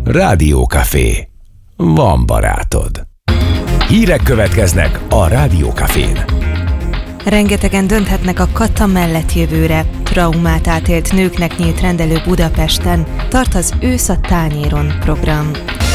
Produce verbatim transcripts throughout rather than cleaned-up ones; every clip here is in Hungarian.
Rádiókafé. Van barátod. Hírek következnek a Rádiókafén. Rengetegen dönthetnek a Kata mellett jövőre. Traumát átélt nőknek nyílt rendelő Budapesten. Tart az Ősz a tányéron program.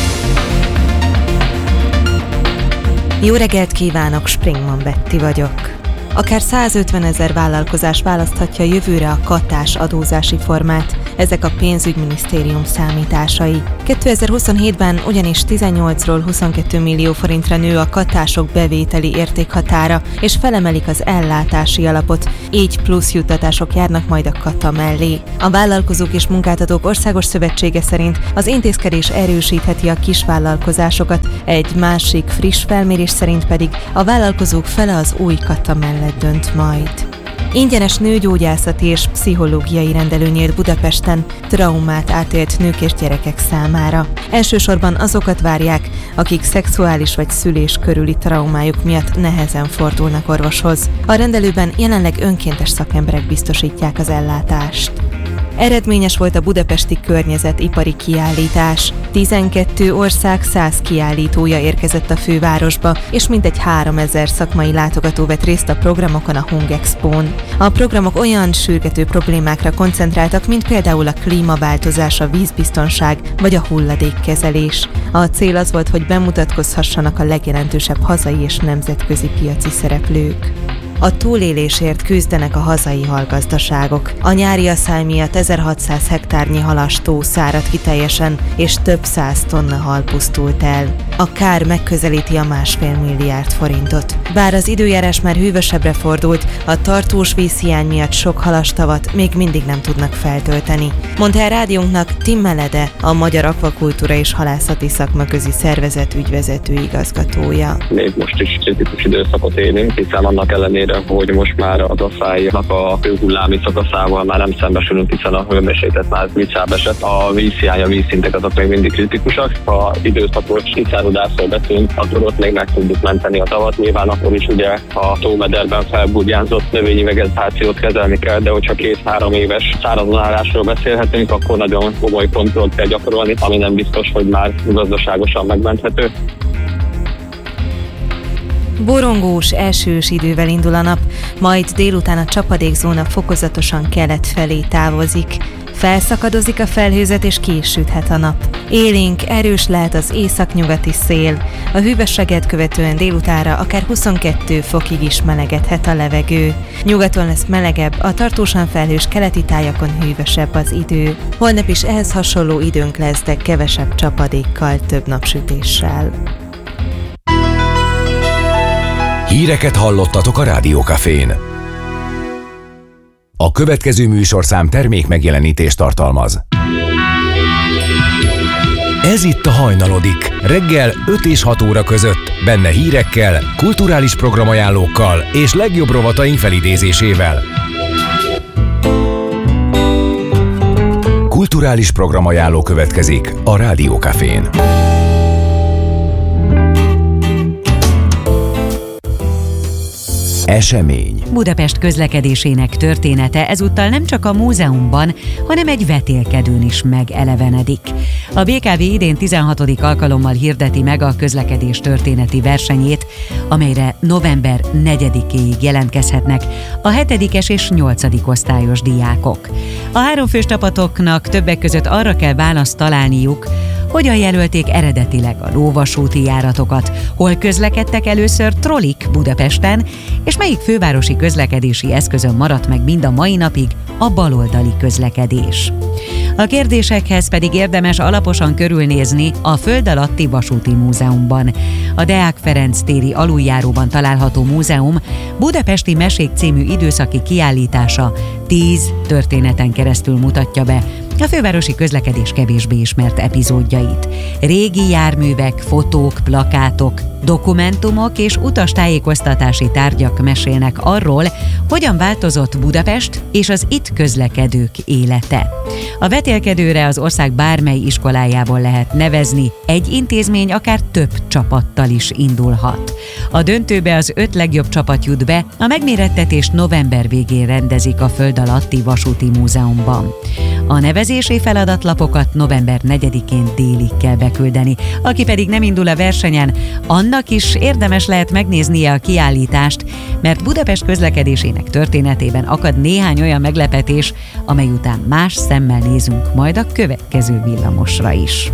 Jó reggelt kívánok, Springman Betty vagyok. Akár százötvenezer vállalkozás választhatja jövőre a katás adózási formát. Ezek a pénzügyminisztérium számításai. kétezer-huszonhétben ugyanis tizennyolcról huszonkettő millió forintra nő a katások bevételi értékhatára, és felemelik az ellátási alapot, így plusz juttatások járnak majd a kata mellé. A Vállalkozók és Munkáltatók Országos Szövetsége szerint az intézkedés erősítheti a kisvállalkozásokat, egy másik friss felmérés szerint pedig a vállalkozók fele az új kata mellett dönt majd. Ingyenes nőgyógyászati és pszichológiai rendelő nyílt Budapesten traumát átélt nők és gyerekek számára. Elsősorban azokat várják, akik szexuális vagy szülés körüli traumájuk miatt nehezen fordulnak orvoshoz. A rendelőben jelenleg önkéntes szakemberek biztosítják az ellátást. Eredményes volt a budapesti környezetipari kiállítás. tizenkét ország száz kiállítója érkezett a fővárosba, és mintegy háromezer szakmai látogató vett részt a programokon a Hungexpón. A programok olyan sürgető problémákra koncentráltak, mint például a klímaváltozás, a vízbiztonság vagy a hulladékkezelés. A cél az volt, hogy bemutatkozhassanak a legjelentősebb hazai és nemzetközi piaci szereplők. A túlélésért küzdenek a hazai halgazdaságok. A nyári aszály miatt ezerhatszáz hektárnyi halastó száradt ki teljesen, és több száz tonna hal pusztult el. A kár megközelíti a másfél milliárd forintot. Bár az időjárás már hűvösebbre fordult, a tartós vízhiány miatt sok halastavat még mindig nem tudnak feltölteni. Mondta el rádiónknak Tim Melede, a Magyar Akvakultúra és Halászati Szakmaközi Szervezet ügyvezető igazgatója. Még most is kritikus időszakot élünk, hiszen annak ellenére, hogy most már az aszálynak a hőhullámi szakaszával már nem szembesülünk, hiszen a hőmérséklet már visszább esett. A vízhiány, a vízszintek azok még mindig kritikusak. Ha időszakos kiszáradásról beszélünk, akkor ott még meg tudjuk menteni a tavat. Nyilván akkor is ugye a tómederben felburjánzott növényi vegetációt kezelni kell, de hogyha két-három éves szárazonálásról beszélhetünk, akkor nagyon komoly kontrollt kell gyakorolni, ami nem biztos, hogy már gazdaságosan megmenthető. Borongós, esős idővel indul a nap, majd délután a csapadékzóna fokozatosan kelet felé távozik. Felszakadozik a felhőzet és ki is süthet a nap. Élénk, erős lehet az északnyugati szél. A hűvösséget követően délutánra akár huszonkettő fokig is melegedhet a levegő. Nyugaton lesz melegebb, a tartósan felhős keleti tájakon hűvösebb az idő. Holnap is ehhez hasonló időnk lesz, de kevesebb csapadékkal, több napsütéssel. Híreket hallottatok a Rádiókafén. A következő műsorszám termék megjelenítést tartalmaz. Ez itt a Hajnalodik, reggel öt és hat óra között, benne hírekkel, kulturális programajánlókkal és legjobb rovataink felidézésével. Kulturális programajánló következik a Rádiókafén. Esemény. Budapest közlekedésének története ezúttal nem csak a múzeumban, hanem egy vetélkedőn is megelevenedik. A bé ká vé idén tizenhatodik alkalommal hirdeti meg a közlekedés történeti versenyét, amelyre november negyedikéig jelentkezhetnek a hetedikes és nyolcadik osztályos diákok. A háromfős csapatoknak többek között arra kell választ találniuk, hogyan jelölték eredetileg a lóvasúti járatokat, hol közlekedtek először trollik Budapesten, és melyik fővárosi közlekedési eszközön maradt meg mind a mai napig a baloldali közlekedés. A kérdésekhez pedig érdemes alaposan körülnézni a Föld alatti vasúti múzeumban. A Deák Ferenc téri aluljáróban található múzeum Budapesti Mesék című időszaki kiállítása tíz történeten keresztül mutatja be a fővárosi közlekedés kevésbé ismert epizódjait. Régi járművek, fotók, plakátok, dokumentumok és utastájékoztatási tárgyak mesélnek arról, hogyan változott Budapest és az itt közlekedők élete. A vetélkedőre az ország bármely iskolájából lehet nevezni, egy intézmény akár több csapattal is indulhat. A döntőbe az öt legjobb csapat jut be, a megmérettetést november végén rendezik a Föld alatti vasúti múzeumban. A nevezés tervezési feladatlapokat november negyedikén délig kell beküldeni. Aki pedig nem indul a versenyen, annak is érdemes lehet megnéznie a kiállítást, mert Budapest közlekedésének történetében akad néhány olyan meglepetés, amely után más szemmel nézünk majd a következő villamosra is.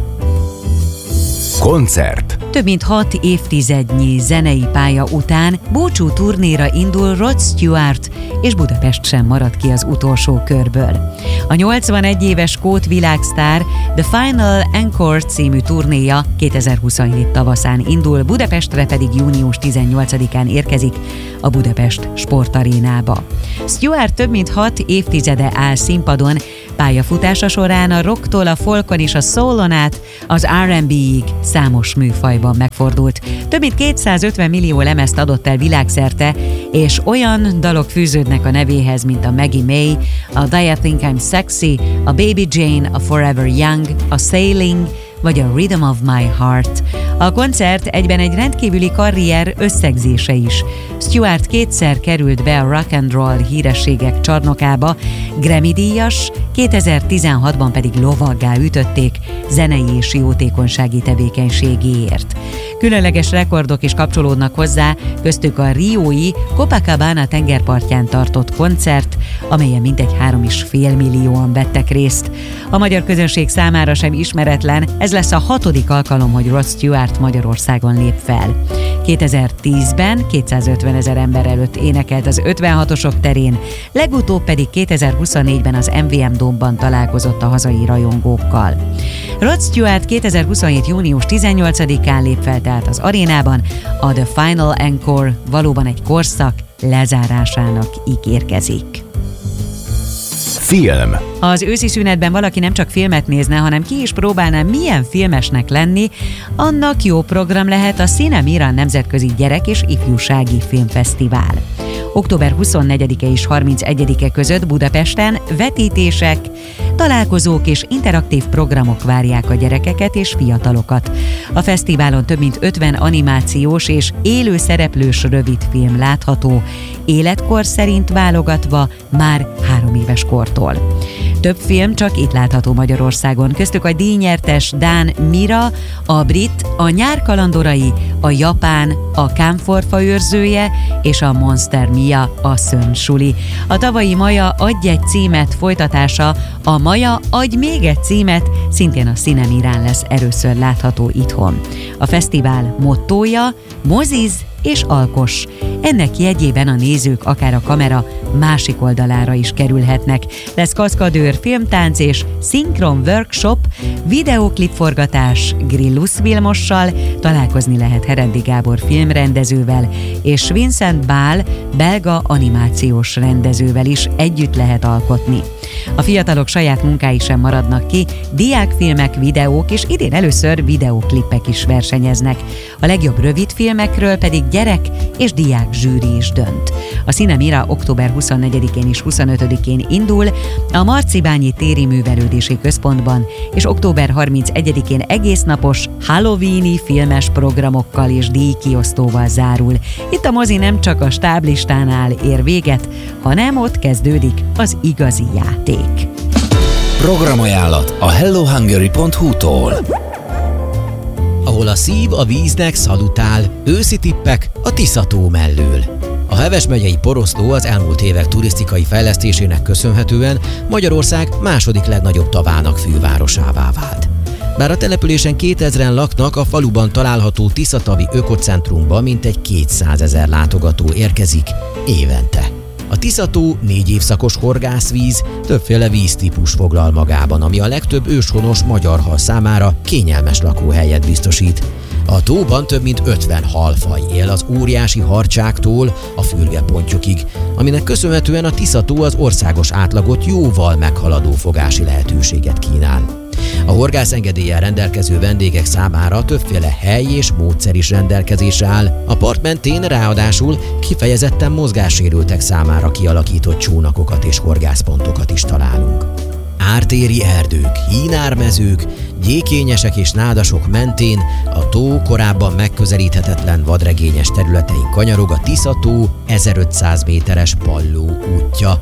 Koncert. Több mint hat évtizednyi zenei pálya után búcsú turnéra indul Rod Stewart, és Budapest sem marad ki az utolsó körből. A nyolcvanegy éves skót világsztár The Final Encore című turnéja kétezer-huszonhét tavaszán indul, Budapestre pedig június tizennyolcadikán érkezik a Budapest Sportarénába. Stewart több mint hat évtizede áll színpadon, pályafutása során a rocktól a folkon és a soulon át az er and bé-ig számos műfajban megfordult. Több mint kétszázötven millió lemezt adott el világszerte, és olyan dalok fűződnek a nevéhez, mint a Maggie May, a Do You Think I'm Sexy, a Baby Jane, a Forever Young, a Sailing, vagy a Rhythm of My Heart. A koncert egyben egy rendkívüli karrier összegzése is. Stewart kétszer került be a rock and roll hírességek csarnokába, Grammy-díjas, kétezer-tizenhatban pedig lovaggá ütötték zenei és jótékonysági tevékenységéért. Különleges rekordok is kapcsolódnak hozzá, köztük a riói Copacabana tengerpartján tartott koncert, amelyen mintegy három és fél millióan vettek részt. A magyar közönség számára sem ismeretlen, ez lesz a hatodik alkalom, hogy Rod Stewart Magyarországon lép fel. kétezer-tízben kétszázötven ezer ember előtt énekelt az ötvenhatosok terén, legutóbb pedig kétezer-huszonnégyben az em vé em Dome-ban találkozott a hazai rajongókkal. Rod Stewart kétezer-huszonhét június tizennyolcadikán lép fel tehát az arénában, a The Final Encore valóban egy korszak lezárásának ígérkezik. Film. Ha az őszi szünetben valaki nem csak filmet nézne, hanem ki is próbálná milyen filmesnek lenni, annak jó program lehet a Cinemira Nemzetközi Gyerek- és Ifjúsági Filmfesztivál. október huszonnegyedike és harmincegyedike között Budapesten vetítések, találkozók és interaktív programok várják a gyerekeket és fiatalokat. A fesztiválon több mint ötven animációs és élő szereplős rövidfilm látható, életkor szerint válogatva már három éves kortól. Több film csak itt látható Magyarországon, köztük a díjnyertes dán Mira, a brit, a Nyár kalandorai, a japán, a Kámforfa őrzője és a Monster Mia, a Szönsuli. A tavalyi Maja Adj egy címet folytatása, a Maja Adj még egy címet szintén a Cinemirán lesz először látható itthon. A fesztivál mottója moziz és alkos. Ennek jegyében a nézők akár a kamera másik oldalára is kerülhetnek. Lesz kaszkadőr, filmtánc és szinkron workshop, videóklipforgatás Grillus Vilmossal, találkozni lehet Herendi Gábor filmrendezővel, és Vincent Bál belga animációs rendezővel is együtt lehet alkotni. A fiatalok saját munkái sem maradnak ki, diákfilmek, videók és idén először videóklipek is versenyeznek. A legjobb rövidfilmekről pedig gyerek és diák zsűri is dönt. A Cinemira október huszonnegyedikén és huszonötödikén indul a Marcibányi Téri Művelődési Központban, és október harmincegyedikén egésznapos halloweeni filmes programokkal és díjkiosztóval zárul. Itt a mozi nem csak a stáblistánál ér véget, hanem ott kezdődik az igazi játék. Programajánlat a hello hungary pont hu-tól. Ahol a szív a víznek szalutál, őszi tippek a Tisza-tó mellől. A Heves megyei Poroszló az elmúlt évek turisztikai fejlesztésének köszönhetően Magyarország második legnagyobb tavának fővárosává vált. Bár a településen kétezren laknak, a faluban található Tiszatavi ökocentrumba mintegy kétszázezer látogató érkezik évente. A Tisza-tó négy évszakos horgászvíz, többféle víztípus foglal magában, ami a legtöbb őshonos magyar hal számára kényelmes lakóhelyet biztosít. A tóban több mint ötven halfaj él az óriási harcsáktól a fürgepontyokig, aminek köszönhetően a Tisza-tó az országos átlagot jóval meghaladó fogási lehetőséget kínál. A horgászengedéllyel rendelkező vendégek számára többféle hely és módszer is rendelkezésre áll. A part mentén ráadásul kifejezetten mozgássérültek számára kialakított csónakokat és horgászpontokat is találunk. Ártéri erdők, hínármezők, gyékényesek és nádasok mentén a tó korábban megközelíthetetlen vadregényes területein kanyarog a Tisza-tó ezerötszáz méteres Palló útja.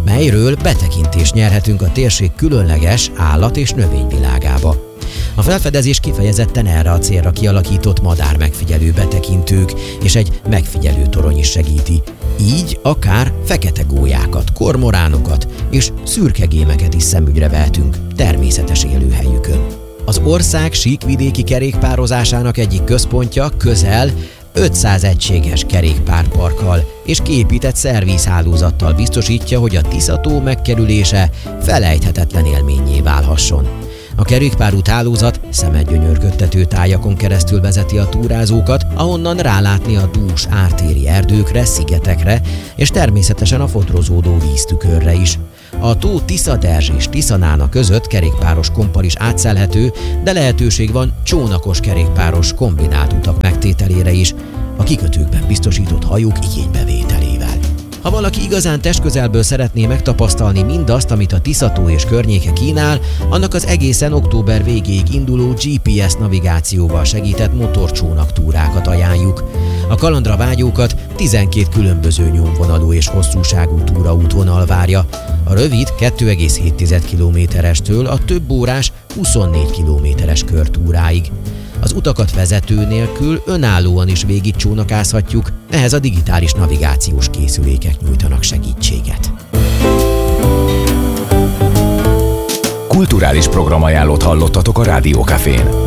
melyről betekintést nyerhetünk a térség különleges állat- és növényvilágába. A felfedezés kifejezetten erre a célra kialakított madár megfigyelő betekintők és egy megfigyelő torony is segíti. Így akár fekete gólyákat, kormoránokat és szürkegémeket is szemügyre vehetünk természetes élőhelyükön. Az ország síkvidéki kerékpározásának egyik központja közel ötszáz egységes kerékpárparkkal és kiépített szervízhálózattal biztosítja, hogy a Tisza-tó megkerülése felejthetetlen élménnyé válhasson. A kerékpárút hálózat szemedgyönyörködtető tájakon keresztül vezeti a túrázókat, ahonnan rálátni a dús ártéri erdőkre, szigetekre, és természetesen a fodrozódó víztükörre is. A tó Tisza-Derzs és Tiszanána között kerékpáros komppal is átszelhető, de lehetőség van csónakos kerékpáros kombinált utak megtételére is, a kikötőkben biztosított hajók igénybevételével. Ha valaki igazán testközelből szeretné megtapasztalni mindazt, amit a Tisza-tó és környéke kínál, annak az egészen október végéig induló gé pé es navigációval segített motorcsónak túrákat ajánljuk. A kalandra vágyókat tizenkét különböző nyomvonalú és hosszúságú túraútvonal várja. A rövid kettő egész hét kilométerestől a több órás huszonnégy kilométeres körtúráig. Az utakat vezető nélkül önállóan is végigcsónakázhatjuk, ehhez a digitális navigációs készülékek nyújtanak segítséget. Kulturális programajánlót hallottatok a Rádiókafén.